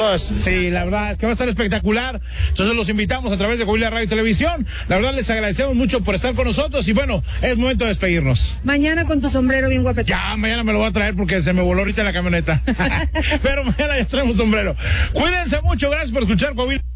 todas. Sí, la verdad es que va a estar espectacular. Entonces los invitamos a través de Coahuila Radio y Televisión. La verdad les agradecemos mucho por estar con nosotros y bueno, es momento de despedirnos. Mañana con tu sombrero bien guapetón. Ya, mañana me lo voy a traer porque se me voló ahorita la camioneta. Pero mañana ya traemos sombrero. Cuídense mucho, gracias por escuchar Coahuila.